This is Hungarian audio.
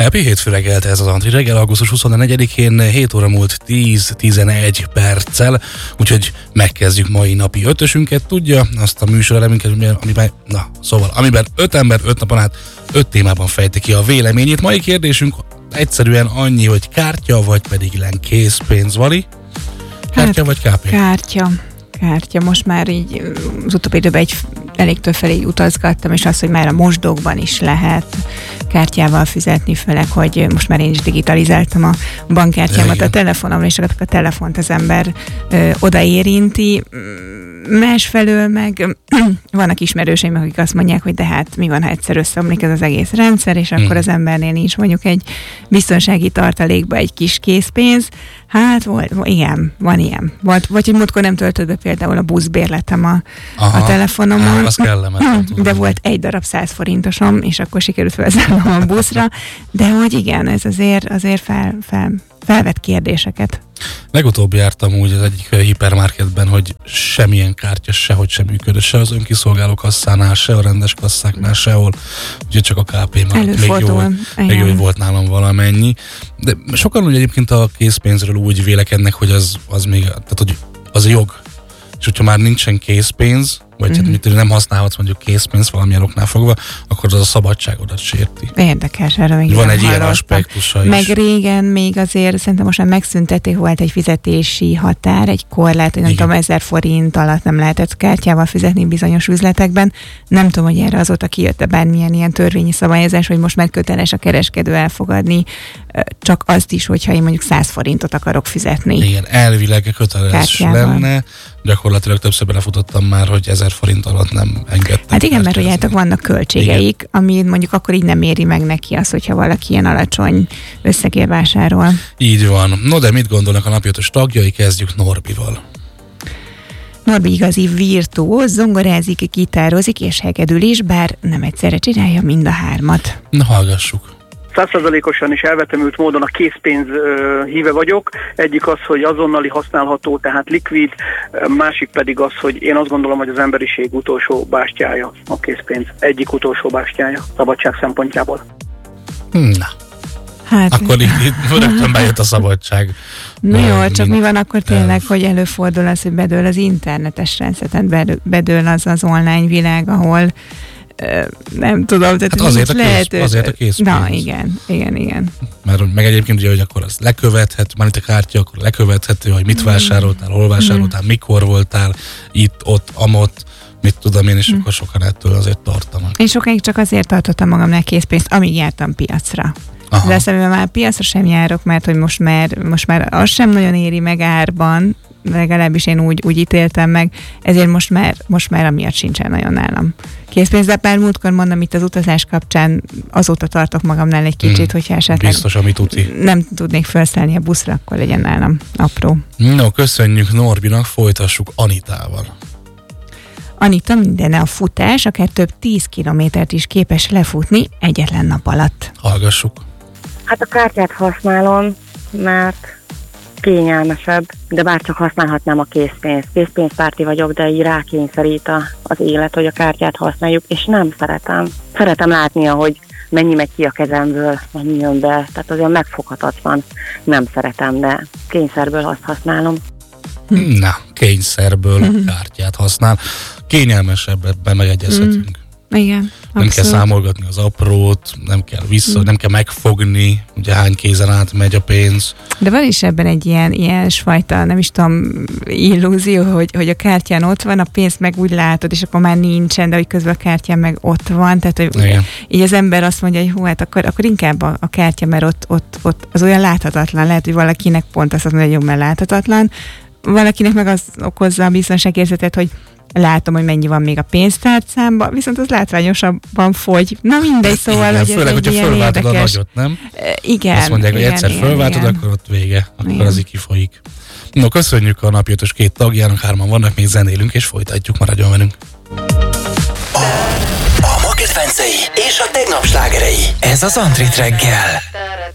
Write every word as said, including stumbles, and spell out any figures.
Happy hétfő reggelt, ez az Antri reggel, augusztus huszonnegyedikén, hét óra múlt tíz tizenegy perccel, úgyhogy megkezdjük mai napi ötösünket, tudja, azt a műsoreleminket, amiben, na, szóval, amiben öt ember, öt napon át, öt témában fejti ki a véleményét. Mai kérdésünk egyszerűen annyi, hogy kártya, vagy pedig len készpénz, Vali? Kártya hát, vagy ká pé? Kártya. Kártya. Most már így az utóbbi időben egy elég többfelé utazgattam, és az, hogy már a mosdókban is lehet kártyával fizetni, főleg, hogy most már én is digitalizáltam a bankkártyámat a telefonomra, és a telefont az ember ö, odaérinti. Másfelől meg vannak ismerőseim, akik azt mondják, hogy de hát mi van, ha egyszer összeomlik ez az egész rendszer, és akkor az embernél nincs mondjuk egy biztonsági tartalékba egy kis készpénz. Hát volt, igen, van ilyen. Volt, vagy hogy múltkor nem töltött be például a buszbérletem a, a telefonomon. Á, az kellemetlen. De volt egy darab száz forintosom, és akkor sikerült felszállnom a buszra. De hogy igen, ez azért, azért fel, fel, felvet kérdéseket. Legutóbb jártam úgy az egyik hipermarketben, hogy semmilyen kártya sehogy sem működött, se az önkiszolgáló kasszánál, se a rendes kasszáknál, sehol. Úgyhogy csak a ká pé maradt. Még jó, még jó, hogy volt nálam valamennyi. De sokan úgy egyébként a készpénzről úgy vélekednek, hogy az, az még, tehát hogy az jog. És hogyha már nincsen készpénz, vagy mm-hmm. hát, nem használhatsz mondjuk készpénzt valamilyen oknál fogva, akkor az a szabadságodat sérti. Érdekes, erről még van egy ilyen aspektusa is. Meg régen még azért szerintem most már megszüntették, volt egy fizetési határ, egy korlát, hogy nem Igen. tudom, ezer forint alatt nem lehetett kártyával fizetni bizonyos üzletekben. Nem tudom, hogy erre azóta kijött bármilyen ilyen törvényi szabályozás, hogy most már köteles a kereskedő elfogadni csak azt is, hogyha én mondjuk száz forintot akarok fizetni. Igen, elvileg köteles kártyával lenne. Gyakorlatilag többször belefutottam már, hogy ezer forint alatt nem engedtem. Hát igen, mert ugye vannak költségeik, igen. ami mondjuk akkor így nem éri meg neki az, hogyha valaki ilyen alacsony összegért vásárol. Így van. No, de mit gondolnak a napi ötös tagjai? Kezdjük Norbival. Norbi igazi virtuóz, zongorázik, gitározik és hegedül is, bár nem egyszerre csinálja mind a hármat. Na, hallgassuk. Százszerzalékosan és elvetemült módon a készpénz ö, híve vagyok. Egyik az, hogy azonnali használható, tehát likvid, másik pedig az, hogy én azt gondolom, hogy az emberiség utolsó bástyája a készpénz. Egyik utolsó bástyája szabadság szempontjából. Na. Hát, akkor így, így rögtön bejött a szabadság. Na jó, csak mi van akkor tényleg, hogy előfordul az, hogy bedől az internetes rendszer, tehát bedől az az online világ, ahol nem tudom, tehát hát azért, a kész, azért a készpénz. Na, igen, igen, igen. Mert meg egyébként ugye, hogy akkor az lekövethet, már itt a kártya, akkor lekövethető, hogy mit vásároltál, hol vásároltál, mm. mikor voltál, itt, ott, amott, mit tudom én, és mm. akkor sokan ettől azért tartanak. Én sokáig csak azért tartottam magamnál készpénzt, amíg jártam piacra. Aha. De aztán már piacra sem járok, mert hogy most már, most már az sem nagyon éri meg árban, legalábbis én úgy, úgy ítéltem meg, ezért most már, most már amiatt sincsen nagyon nálam készpénz, de pár múltkor mondom, itt az utazás kapcsán azóta tartok magamnál egy kicsit, mm. hogyha esetleg biztos, ami tuti. Nem tudnék felszállni a buszra, akkor legyen nálam apró. No, köszönjük Norbinak, folytassuk Anitával. Anita mindenne a futás, akár több tíz kilométert is képes lefutni egyetlen nap alatt. Hallgassuk. Hát a kártyát használom, mert kényelmesebb, de bárcsak használhatnám a készpénzt. Készpénzpárti vagyok, de így rákényszerít a, az élet, hogy a kártyát használjuk, és nem szeretem. Szeretem látni, hogy mennyi megy ki a kezemből, mennyi jön be, tehát azért megfoghatatlan. Nem szeretem, de kényszerből azt használom. Na, kényszerből kártyát használ. Kényelmesebb, ebben megegyezhetünk. Mm. Igen, nem abszolút. Kell számolgatni az aprót, nem kell vissza, mm. nem kell megfogni, ugye hány kézen át megy a pénz. De van is ebben egy ilyen, ilyen fajta, nem is tudom, illúzió, hogy, hogy a kártyán ott van, a pénzt meg úgy látod, és akkor már nincsen, de hogy közben a kártyán meg ott van, tehát hogy igen. Így az ember azt mondja, hogy hú, hát akkor, akkor inkább a, a kártya, mert ott, ott, ott az olyan láthatatlan, lehet, hogy valakinek pont azt mondja, hogy jó, mert láthatatlan, valakinek meg az okozza a biztonságérzetet, hogy látom, hogy mennyi van még a pénztárcámban, viszont az látványosabban fogy. Na mindegy, szóval, igen, hogy főleg, ez egy hogyha ilyen fölváltod érdekes. A nagyot, nem? Igen. Azt mondják, hogy igen, egyszer igen, fölváltod, igen. akkor ott vége, akkor igen. az így kifolyik. No, köszönjük a napi ötös két tagjának, hárman vannak, még zenélünk, és folytatjuk, maradjon velünk. A, a ma kedvencei és a tegnap slágerei. Ez az Antrit reggel.